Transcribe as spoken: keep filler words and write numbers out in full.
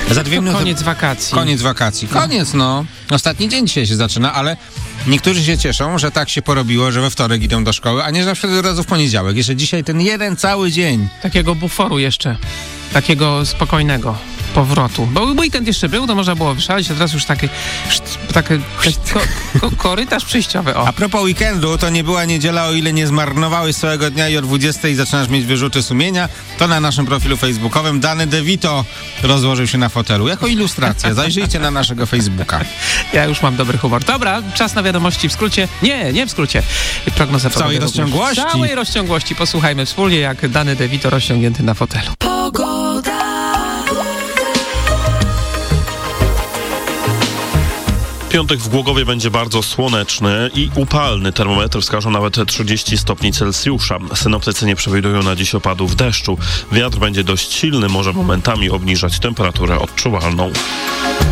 Za dwie minuty... Koniec wakacji. Koniec wakacji. Koniec, no. Ostatni dzień dzisiaj się zaczyna, ale niektórzy się cieszą, że tak się porobiło, że we wtorek idą do szkoły, a nie że od razu w poniedziałek. Jeszcze dzisiaj ten jeden cały dzień. Takiego buforu jeszcze. Takiego spokojnego powrotu. Bo weekend jeszcze był, to można było wyszaleć, a teraz już taki taki ko, ko, korytarz przejściowy. O. A propos weekendu, to nie była niedziela, o ile nie zmarnowałeś całego dnia i o dwudziestej zaczynasz mieć wyrzuty sumienia, to na naszym profilu facebookowym Danny DeVito rozłożył się na fotelu. Jako ilustracja. Zajrzyjcie na naszego Facebooka. Ja już mam dobry humor. Dobra, czas na wiadomości w skrócie. Nie, nie w skrócie. Prognoza w całej rozciągłości. W całej rozciągłości. Posłuchajmy wspólnie, jak Danny DeVito rozciągnięty na fotelu. Piątek w Głogowie będzie bardzo słoneczny i upalny. Termometry wskażą nawet trzydzieści stopni Celsjusza. Synoptycy nie przewidują na dziś opadów deszczu. Wiatr będzie dość silny, może momentami obniżać temperaturę odczuwalną.